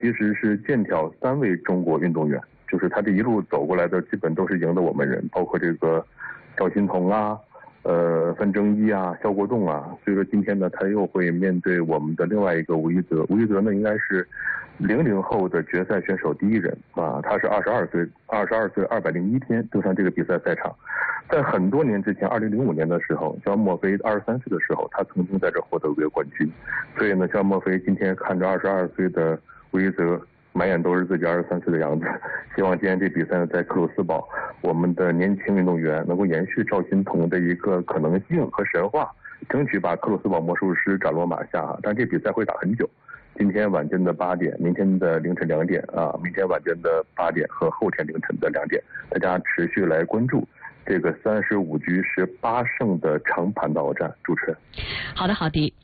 其实是剑挑3位中国运动员，就是他这一路走过来的，基本都是赢的我们人，包括这个赵心童啊、范正一啊、肖国栋啊。所以说今天呢，他又会面对我们的另外一个吴一泽。吴一泽呢，应该是00后的决赛选手第一人啊，他是22岁201天登上这个比赛赛场。在很多年之前，2005年的时候，肖莫菲23岁的时候，他曾经在这获得过冠军。所以呢，肖莫菲今天看着22岁的吴一泽，满眼都是自己23岁的样子。希望今天这比赛呢，在克鲁斯堡，我们的年轻运动员能够延续赵心童的一个可能性和神话，争取把克鲁斯堡魔术师斩落马下。但这比赛会打很久，今天晚间的8点，明天的凌晨2点啊，明天晚间的8点和后天凌晨的2点，大家持续来关注这个35局18胜的长盘大战。主持人， 好的。